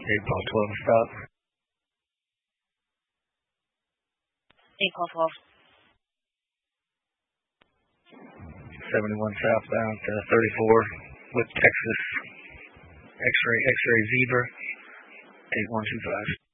8 ball 12 stop. 8 ball 12. 71 southbound to 34 with Texas X-ray Zebra 8125.